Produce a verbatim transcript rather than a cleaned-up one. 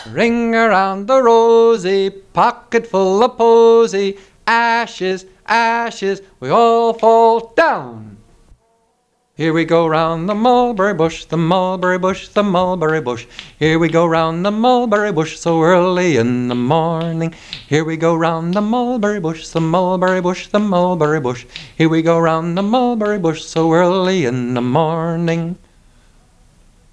Ring around the rosy, pocket full of posy. Ashes, ashes, we all fall down. Here we go round the mulberry bush, the mulberry bush, the mulberry bush. Here we go round the mulberry bush so early in the morning. Here we go round the mulberry bush, the mulberry bush, the mulberry bush. Here we go round the mulberry bush so early in the morning.